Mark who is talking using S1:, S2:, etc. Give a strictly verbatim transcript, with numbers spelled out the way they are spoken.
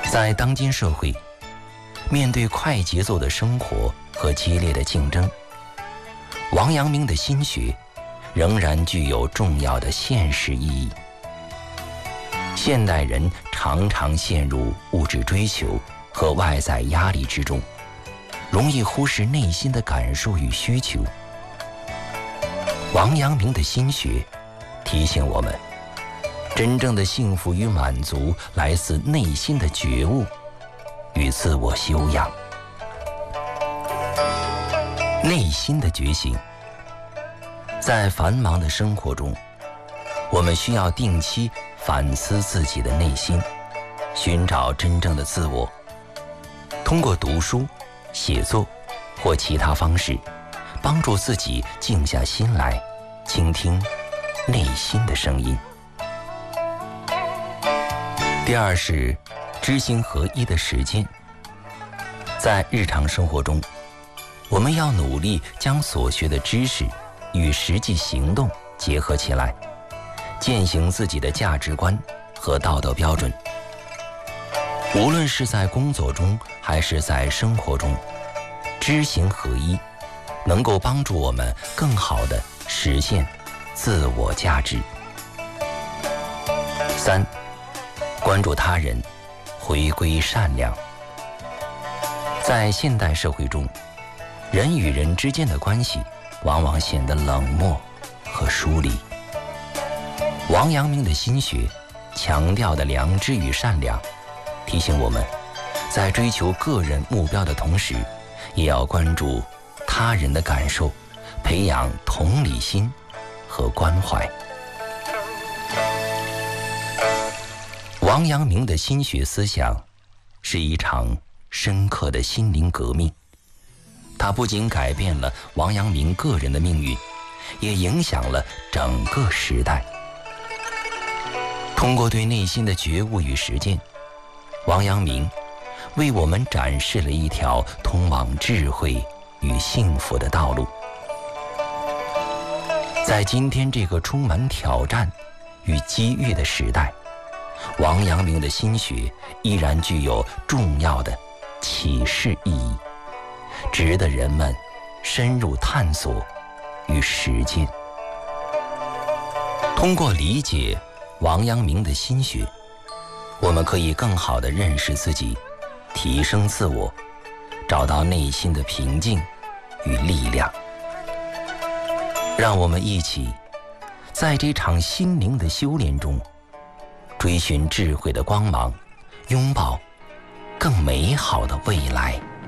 S1: 在当今社会，面对快节奏的生活和激烈的竞争，王阳明的心学仍然具有重要的现实意义。现代人常常陷入物质追求和外在压力之中，容易忽视内心的感受与需求。王阳明的心学提醒我们，真正的幸福与满足来自内心的觉悟与自我修养。内心的觉醒，在繁忙的生活中，我们需要定期反思自己的内心，寻找真正的自我。通过读书、写作或其他方式，帮助自己静下心来，倾听内心的声音。第二是知行合一的实践。在日常生活中，我们要努力将所学的知识与实际行动结合起来，践行自己的价值观和道德标准。无论是在工作中还是在生活中，知行合一能够帮助我们更好地实现自我价值。三，关注他人，回归善良。在现代社会中，人与人之间的关系往往显得冷漠和疏离。王阳明的心学强调的良知与善良，提醒我们，在追求个人目标的同时，也要关注他人的感受，培养同理心和关怀。王阳明的心学思想是一场深刻的心灵革命，它不仅改变了王阳明个人的命运，也影响了整个时代。通过对内心的觉悟与实践，王阳明为我们展示了一条通往智慧与幸福的道路。在今天这个充满挑战与机遇的时代，王阳明的心学依然具有重要的启示意义，值得人们深入探索与实践。通过理解王阳明的心学，我们可以更好地认识自己，提升自我，找到内心的平静与力量。让我们一起在这场心灵的修炼中，追寻智慧的光芒，拥抱更美好的未来。